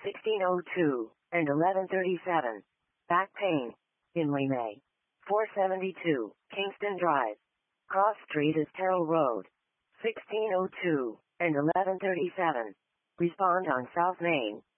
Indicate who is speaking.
Speaker 1: 1602 and 1137. Back pain. Inley May. 472, Kingston Drive. Cross Street is Terrell Road. 1602 and 1137. Respond on South Main.